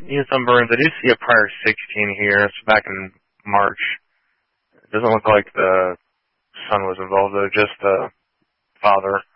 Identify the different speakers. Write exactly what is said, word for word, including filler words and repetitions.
Speaker 1: Ian Sunburns, I do see a prior sixteen here. It's back in March. It doesn't look like the son was involved, though, just the father.